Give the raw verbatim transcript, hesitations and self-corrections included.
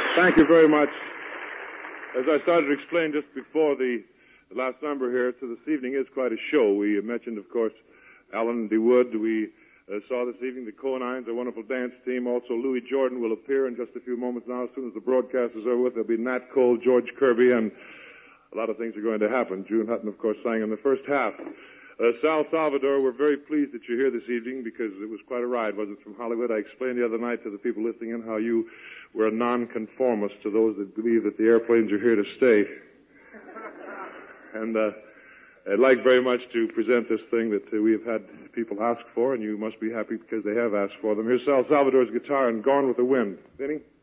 Thank you very much. As I started to explain just before the last number here, so this evening is quite a show. We mentioned, of course, Alan DeWood. We uh, saw this evening the Cohenines, a wonderful dance team. Also, Louis Jordan will appear in just a few moments now. As soon as the broadcast is over with, there'll be Nat Cole, George Kirby, and a lot of things are going to happen. June Hutton, of course, sang in the first half. Uh, Sal Salvador, we're very pleased that you're here this evening because it was quite a ride, wasn't it, from Hollywood? I explained the other night to the people listening in how you were a nonconformist to those that believe that the airplanes are here to stay. And uh, I'd like very much to present this thing that uh, we have had people ask for, and you must be happy because they have asked for them. Here's Sal Salvador's guitar and Gone with the Wind. Vinny?